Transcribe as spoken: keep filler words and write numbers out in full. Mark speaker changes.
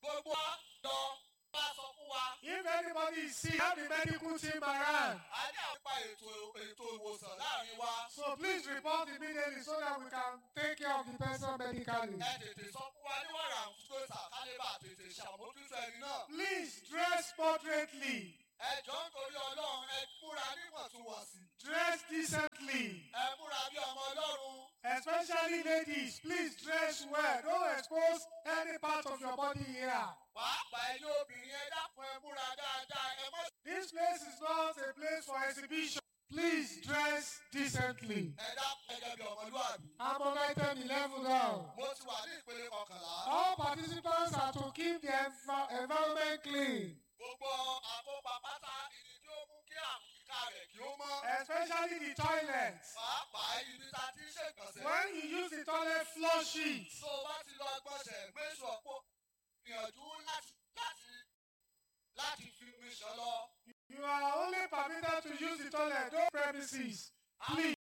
Speaker 1: gbogbo wa lọ bá sọ fún wa.
Speaker 2: If anybody is sick, have the medical team around.
Speaker 1: A ní àwọn nípa ètò ètò ìwòsàn láàrin wa.
Speaker 2: So please report immediately so that we can take care of the person medically.
Speaker 1: Ẹ tètè sọ fún wa ní wàrà àǹfùgbèsà kálíbà tètè ṣàmójútó ẹni náà.
Speaker 2: Please dress moderately.
Speaker 1: Ẹ jọ̀ọ́ nítorí Ọlọ́run ẹ múra níwọ̀ntúnwọ̀nsì.
Speaker 2: Dress decently.
Speaker 1: Ẹ múra bí ọmọ Ọlọ́run.
Speaker 2: Especially ladies, please dress well. Don't expose any part of your body here.
Speaker 1: Pàápàá ẹ̀yin obìnrin ẹ dákun ẹ múra dáadáa ẹ mọ́.
Speaker 2: This place is not a place for exhibition. Please dress decently.
Speaker 1: Ẹ dákun gẹ́gẹ́ bí ọmọlúwàbí.
Speaker 2: I'm on item eleven now.
Speaker 1: Mo ti wà ní ìpele kọkànlá.
Speaker 2: All participants are to keep the env- environment clean.
Speaker 1: Gbogbo àkópa pátá ìdí tí ó mú kí àmùkíkà rẹ̀ kí ó mọ́.
Speaker 2: Especially the toilets.
Speaker 1: Pàápàá ibi tá a ti ń ṣègbọ̀nsẹ̀.
Speaker 2: When you use the toilet, flush it.
Speaker 1: Tó o bá ti lọ gbọ̀nsẹ̀ gbéṣù ọ̀pọ̀ gbìyànjú láti láti láti fi omi ṣàn lọ.
Speaker 2: You are only permitted to use the toilet, those premises. Please.